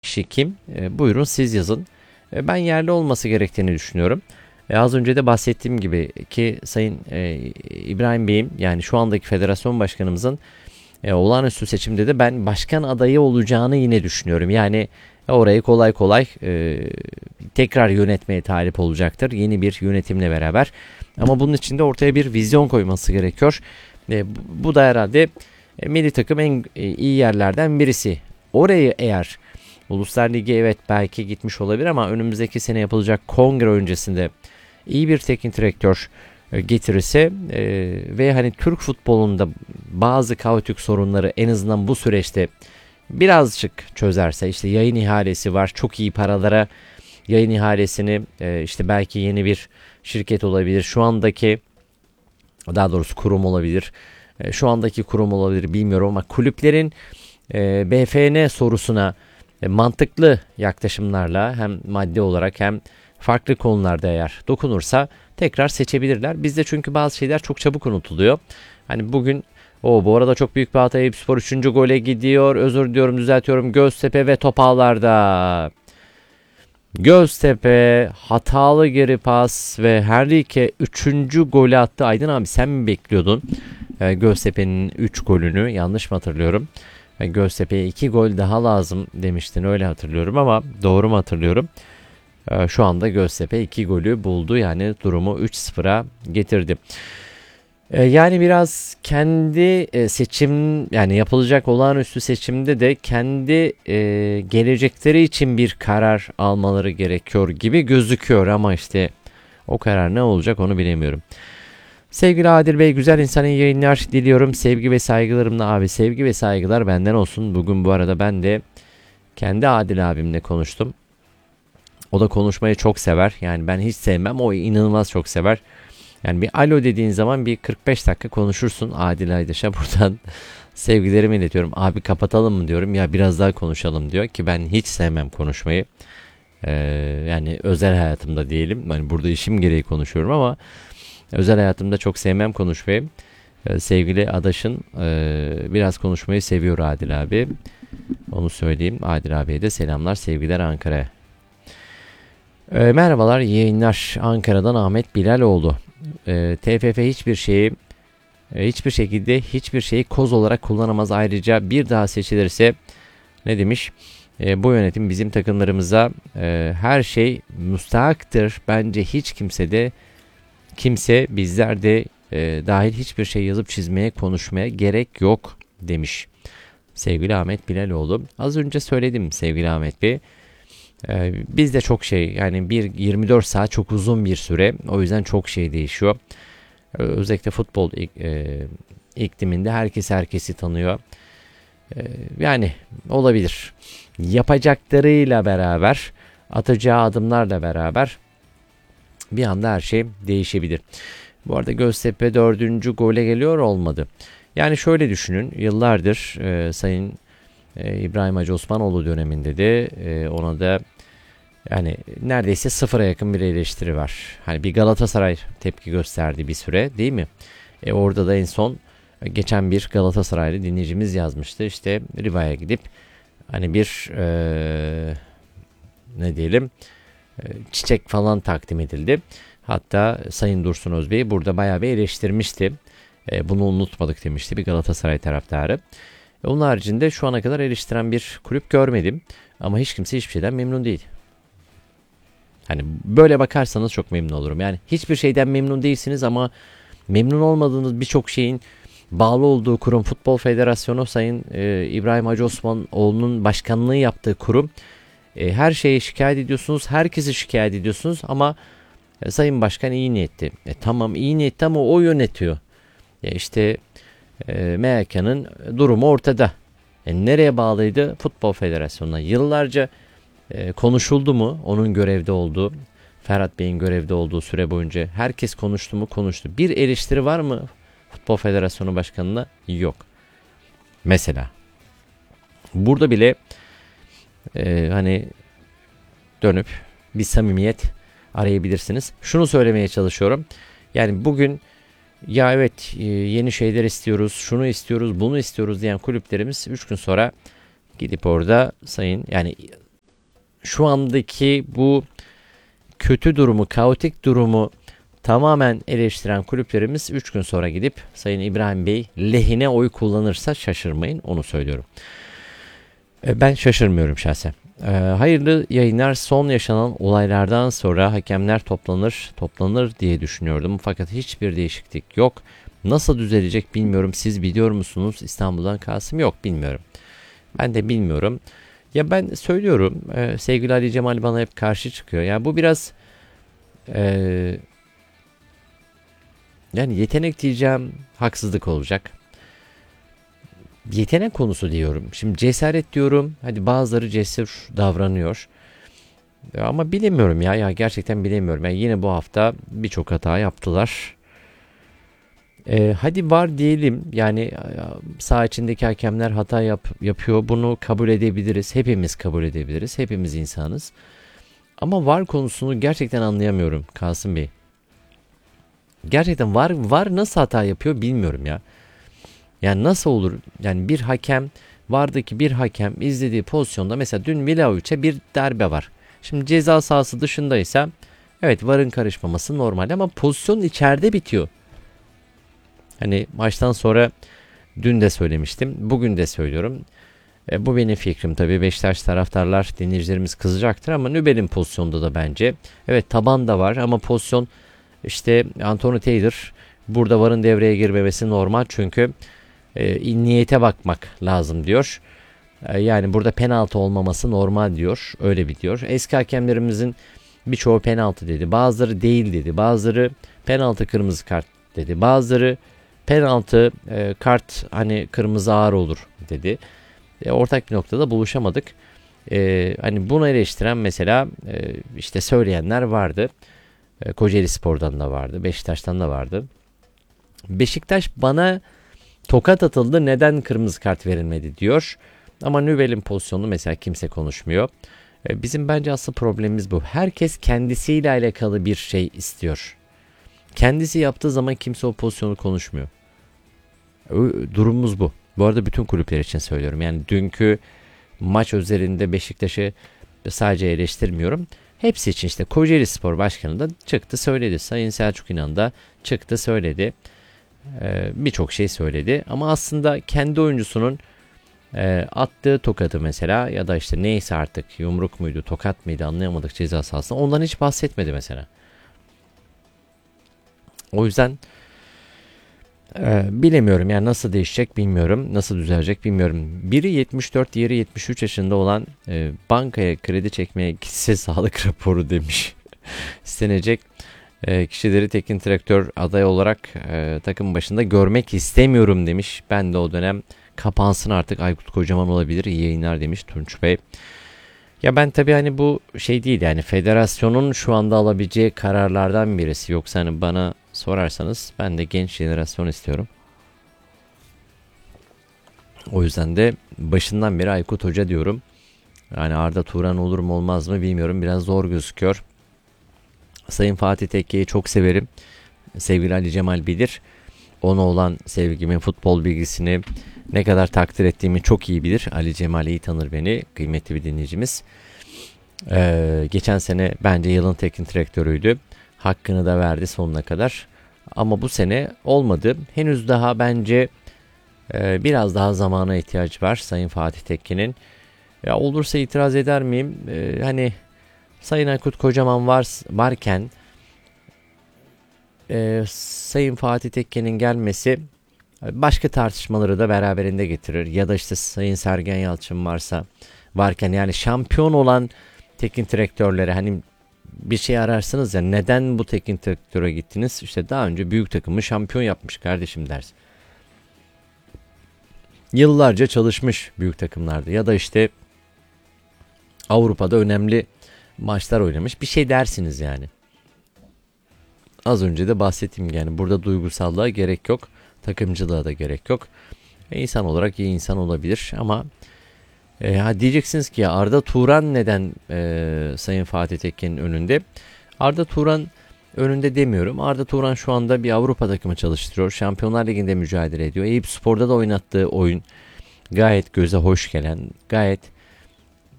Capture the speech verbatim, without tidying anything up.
kişi kim? E, buyurun siz yazın. E, ben yerli olması gerektiğini düşünüyorum. E, az önce de bahsettiğim gibi ki Sayın e, İbrahim Bey'im, yani şu andaki federasyon başkanımızın e, olağanüstü seçimde de ben başkan adayı olacağını yine düşünüyorum. Yani orayı kolay kolay e, tekrar yönetmeye talip olacaktır yeni bir yönetimle beraber. Ama bunun için de ortaya bir vizyon koyması gerekiyor. E, bu, bu da herhalde e, milli takım en e, iyi yerlerden birisi. Orayı eğer Uluslar Ligi evet belki gitmiş olabilir ama önümüzdeki sene yapılacak kongre öncesinde iyi bir teknik direktör e, getirirse e, ve hani Türk futbolunda bazı kaotik sorunları en azından bu süreçte birazcık çözerse, işte yayın ihalesi var, çok iyi paralara yayın ihalesini e, işte belki yeni bir şirket olabilir, şu andaki daha doğrusu kurum olabilir, e, şu andaki kurum olabilir bilmiyorum ama kulüplerin e, B F N sorusuna e, mantıklı yaklaşımlarla hem maddi olarak hem farklı konularda eğer dokunursa tekrar seçebilirler. Bizde çünkü bazı şeyler çok çabuk unutuluyor. Hani bugün o bu arada çok büyük bir hata, Eyüpspor üçüncü gole gidiyor. Özür diliyorum, düzeltiyorum. Göztepe ve top ağlarda. Göztepe hatalı geri pas ve Henrique üçüncü golü attı. Aydın abi sen mi bekliyordun ee, Göztepe'nin üç golünü? Yanlış mı hatırlıyorum? Ee, Göztepe'ye iki gol daha lazım demiştin, öyle hatırlıyorum ama doğru mu hatırlıyorum? Ee, şu anda Göztepe iki golü buldu, yani durumu üç sıfıra getirdi. Yani biraz kendi seçim, yani yapılacak olağanüstü seçimde de kendi e, gelecekleri için bir karar almaları gerekiyor gibi gözüküyor ama işte o karar ne olacak onu bilemiyorum. Sevgili Adil Bey, güzel insan, iyi yayınlar diliyorum. Sevgi ve saygılarımla abi, sevgi ve saygılar benden olsun. Bugün bu arada ben de kendi Adil abimle konuştum. O da konuşmayı çok sever. Yani ben hiç sevmem, o inanılmaz çok sever. Yani bir alo dediğin zaman bir kırk beş dakika konuşursun. Adil Aydaş'a buradan sevgilerimi iletiyorum. Abi kapatalım mı diyorum. Ya biraz daha konuşalım diyor ki ben hiç sevmem konuşmayı. Ee, yani özel hayatımda diyelim. Yani burada işim gereği konuşuyorum ama özel hayatımda çok sevmem konuşmayı. Ee, sevgili Adaş'ın e, biraz konuşmayı seviyor Adil abi. Onu söyleyeyim. Adil abiye de selamlar, sevgiler Ankara'ya. Ee, merhabalar, iyi yayınlar. Ankara'dan Ahmet Bilaloğlu. E, T F F hiçbir şeyi e, hiçbir şekilde hiçbir şeyi koz olarak kullanamaz. Ayrıca bir daha seçilirse ne demiş? E, bu yönetim bizim takımlarımıza e, her şey müstahaktır. Bence hiç kimse de kimse bizler de e, dahil hiçbir şey yazıp çizmeye, konuşmaya gerek yok demiş. Sevgili Ahmet Bilaloğlu. Az önce söyledim sevgili Ahmet Bey. Ee, bizde çok şey, yani bir yirmi dört saat çok uzun bir süre, o yüzden çok şey değişiyor. Ee, özellikle futbol e, ikliminde herkes herkesi tanıyor. Ee, yani olabilir. Yapacaklarıyla beraber, atacağı adımlarla beraber bir anda her şey değişebilir. Bu arada Göztepe dördüncü gole geliyor, olmadı. Yani şöyle düşünün, yıllardır e, Sayın e, İbrahim Hacı Osmanoğlu döneminde de e, ona da yani neredeyse sıfıra yakın bir eleştiri var. Hani bir Galatasaray tepki gösterdi bir süre, değil mi? E orada da en son geçen bir Galatasaraylı dinleyicimiz yazmıştı. İşte Riva'ya gidip hani bir e, ne diyelim e, çiçek falan takdim edildi. Hatta Sayın Dursun Özbey burada bayağı bir eleştirmişti. E, bunu unutmadık demişti bir Galatasaray taraftarı. E, onun haricinde şu ana kadar eleştiren bir kulüp görmedim. Ama hiç kimse hiçbir şeyden memnun değil. Hani böyle bakarsanız çok memnun olurum. Yani hiçbir şeyden memnun değilsiniz ama memnun olmadığınız birçok şeyin bağlı olduğu kurum Futbol Federasyonu, Sayın e, İbrahim Hacı Osmanoğlu'nun başkanlığı yaptığı kurum. E, her şeye şikayet ediyorsunuz, herkesi şikayet ediyorsunuz ama e, Sayın Başkan iyi niyetli. E, tamam iyi niyetli ama o yönetiyor. Ya işte e, M H K'nın durumu ortada. E, nereye bağlıydı? Futbol Federasyonu'na. Yıllarca e, konuşuldu mu onun görevde olduğu, Ferhat Bey'in görevde olduğu süre boyunca herkes konuştu mu? Konuştu. Bir eleştiri var mı Futbol Federasyonu Başkanı'na? Yok. Mesela burada bile e, hani dönüp bir samimiyet arayabilirsiniz. Şunu söylemeye çalışıyorum. Yani bugün ya evet yeni şeyler istiyoruz, şunu istiyoruz, bunu istiyoruz diyen kulüplerimiz üç gün sonra gidip orada sayın yani şu andaki bu kötü durumu, kaotik durumu tamamen eleştiren kulüplerimiz üç gün sonra gidip Sayın İbrahim Bey lehine oy kullanırsa şaşırmayın, onu söylüyorum. Ben şaşırmıyorum şahsen. Hayırlı yayınlar. Son yaşanan olaylardan sonra hakemler toplanır, toplanır diye düşünüyordum. Fakat hiçbir değişiklik yok. Nasıl düzelecek bilmiyorum. Siz biliyor musunuz? İstanbul'dan Kasım, yok bilmiyorum. Ben de bilmiyorum. Ya ben söylüyorum, sevgili Ali Cemal bana hep karşı çıkıyor. Yani bu biraz e, yani yetenek diyeceğim, haksızlık olacak. Yetenek konusu diyorum. Şimdi cesaret diyorum. Hadi bazıları cesur davranıyor. Ama bilemiyorum ya. Ya gerçekten bilemiyorum. Yani yine bu hafta birçok hata yaptılar. Ee, hadi var diyelim. Yani saha içindeki hakemler hata yap, yapıyor. Bunu kabul edebiliriz. Hepimiz kabul edebiliriz. Hepimiz insanız. Ama var konusunu gerçekten anlayamıyorum Kasım Bey. Gerçekten var var nasıl hata yapıyor bilmiyorum ya. Yani nasıl olur? Yani bir hakem, vardaki bir hakem izlediği pozisyonda, mesela dün Vlahovic'e bir darbe var. Şimdi ceza sahası dışındaysa evet, varın karışmaması normal ama pozisyon içeride bitiyor. Hani maçtan sonra dün de söylemiştim, bugün de söylüyorum. E, bu benim fikrim tabii. Beşiktaş taraftarlar, dinleyicilerimiz kızacaktır ama Nübel'in pozisyonda da bence evet taban da var ama pozisyon, işte Anthony Taylor, burada varın devreye girmemesi normal çünkü E, niyete bakmak lazım diyor. E, yani burada penaltı olmaması normal diyor. Öyle biliyor. Eski hakemlerimizin birçoğu penaltı dedi. Bazıları değil dedi. Bazıları penaltı kırmızı kart dedi. Bazıları penaltı e, kart hani kırmızı ağır olur dedi. E, ortak bir noktada buluşamadık. E, hani bunu eleştiren mesela e, işte söyleyenler vardı. E, Kocaeli Spor'dan da vardı. Beşiktaş'tan da vardı. Beşiktaş bana tokat atıldı, neden kırmızı kart verilmedi diyor. Ama Nübel'in pozisyonu mesela kimse konuşmuyor. Bizim bence asıl problemimiz bu. Herkes kendisiyle alakalı bir şey istiyor. Kendisi yaptığı zaman kimse o pozisyonu konuşmuyor. Durumumuz bu. Bu arada bütün kulüpler için söylüyorum. Yani dünkü maç özelinde Beşiktaş'ı sadece eleştirmiyorum. Hepsi için, işte Kocaeli Spor Başkanı da çıktı söyledi. Sayın Selçuk İnan da çıktı söyledi. Ee, birçok şey söyledi ama aslında kendi oyuncusunun e, attığı tokadı mesela, ya da işte neyse artık, yumruk muydu tokat mıydı anlayamadık, ceza sahasında, ondan hiç bahsetmedi mesela. O yüzden e, bilemiyorum yani, nasıl değişecek bilmiyorum, nasıl düzelecek bilmiyorum. Biri yetmiş dört, diğeri yetmiş üç yaşında olan e, bankaya kredi çekmeye gitse sağlık raporu demiş. İstenecek E, kişileri teknik direktör adayı olarak e, takım başında görmek istemiyorum demiş. Ben de o dönem kapansın artık, Aykut Kocaman olabilir, iyi yayınlar demiş Tunç Bey. Ya ben tabii hani bu şey değil, yani federasyonun şu anda alabileceği kararlardan birisi. Yoksa hani bana sorarsanız ben de genç jenerasyon istiyorum. O yüzden de başından beri Aykut Hoca diyorum. Yani Arda Turan olur mu olmaz mı bilmiyorum, biraz zor gözüküyor. Sayın Fatih Tekke'yi çok severim. Sevgili Ali Cemal bilir. Ona olan sevgimi, futbol bilgisini, ne kadar takdir ettiğimi çok iyi bilir. Ali Cemal iyi tanır beni. Kıymetli bir dinleyicimiz. Ee, geçen sene bence yılın teknik direktörüydü. Hakkını da verdi sonuna kadar. Ama bu sene olmadı. Henüz daha bence e, biraz daha zamana ihtiyaç var Sayın Fatih Tekke'nin. Ya olursa itiraz eder miyim? Ee, hani Sayın Aykut Kocaman var, varken e, Sayın Fatih Tekke'nin gelmesi başka tartışmaları da beraberinde getirir. Ya da işte Sayın Sergen Yalçın varsa, varken, yani şampiyon olan teknik direktörlere hani bir şey ararsınız ya, neden bu teknik direktöre gittiniz? İşte daha önce büyük takımı şampiyon yapmış kardeşim ders. Yıllarca çalışmış büyük takımlarda, ya da işte Avrupa'da önemli maçlar oynamış bir şey dersiniz yani. Az önce de bahsettiğim, yani burada duygusallığa gerek yok. Takımcılığa da gerek yok. E, insan olarak iyi insan olabilir ama e, ha diyeceksiniz ki ya Arda Turan neden e, Sayın Fatih Tekke'nin önünde? Arda Turan önünde demiyorum. Arda Turan şu anda bir Avrupa takımı çalıştırıyor. Şampiyonlar Ligi'nde mücadele ediyor. Eyüp Spor'da da oynattığı oyun gayet göze hoş gelen, gayet